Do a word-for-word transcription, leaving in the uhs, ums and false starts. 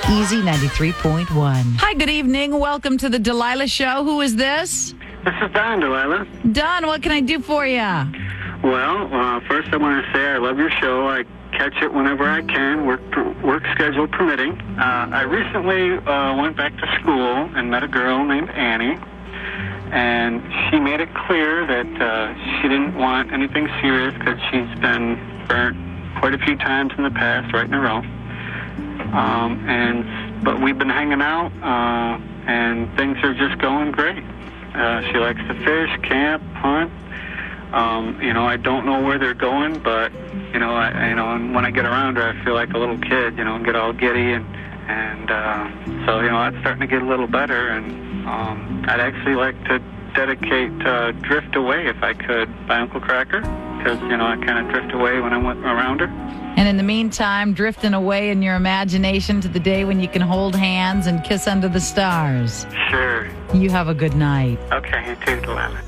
Easy ninety-three point one. Hi, good evening. Welcome to the Delilah Show. Who is this? This is Don, Delilah. Don, what can I do for you? Well, uh, first I want to say I love your show. I catch it whenever I can, work work schedule permitting. Uh, I recently uh, went back to school and met a girl named Annie, and she made it clear that uh, she didn't want anything serious because she's been burnt quite a few times in the past, right in a row. Um, and but we've been hanging out, uh, and things are just going great. Uh, she likes to fish, camp, hunt. Um, you know, I don't know where they're going, but you know, I, you know, and when I get around her, I feel like a little kid. You know, and get all giddy, and and uh, so you know, that's starting to get a little better. And um, I'd actually like to dedicate uh, "Drift Away" if I could by Uncle Kracker, because you know, I kind of drift away when I went around her. And in the meantime, drifting away in your imagination to the day when you can hold hands and kiss under the stars. Sure. You have a good night. Okay, you too, Delilah.